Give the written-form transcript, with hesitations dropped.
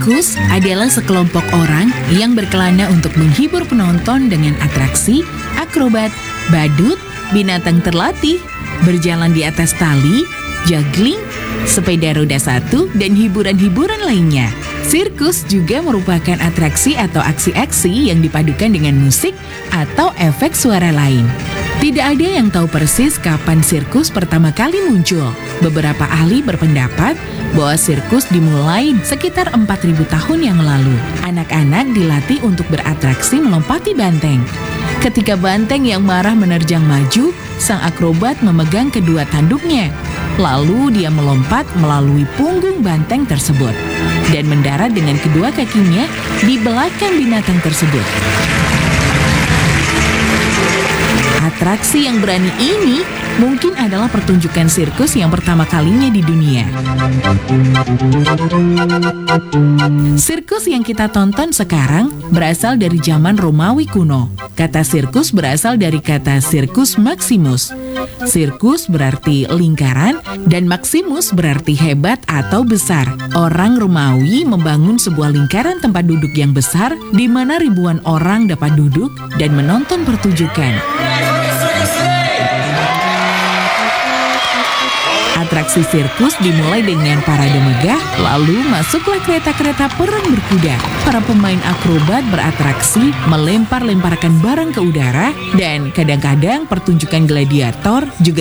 Sirkus adalah sekelompok orang yang berkelana untuk menghibur penonton dengan atraksi, akrobat, badut, binatang terlatih, berjalan di atas tali, juggling, sepeda roda satu, dan hiburan-hiburan lainnya. Sirkus juga merupakan atraksi atau aksi-aksi yang dipadukan dengan musik atau efek suara lain. Tidak ada yang tahu persis kapan sirkus pertama kali muncul. Beberapa ahli berpendapat bahwa sirkus dimulai sekitar 4.000 tahun yang lalu. Anak-anak dilatih untuk beratraksi melompati banteng. Ketika banteng yang marah menerjang maju, sang akrobat memegang kedua tanduknya. Lalu dia melompat melalui punggung banteng tersebut dan mendarat dengan kedua kakinya di belakang binatang tersebut. Atraksi yang berani ini mungkin adalah pertunjukan sirkus yang pertama kalinya di dunia. Sirkus yang kita tonton sekarang berasal dari zaman Romawi kuno. Kata sirkus berasal dari kata Circus Maximus. Sirkus berarti lingkaran dan Maximus berarti hebat atau besar. Orang Romawi membangun sebuah lingkaran tempat duduk yang besar di mana ribuan orang dapat duduk dan menonton pertunjukan. Atraksi sirkus dimulai dengan parade megah, lalu masuklah kereta-kereta perang berkuda. Para pemain akrobat beratraksi melempar-lemparkan barang ke udara, dan kadang-kadang pertunjukan gladiator juga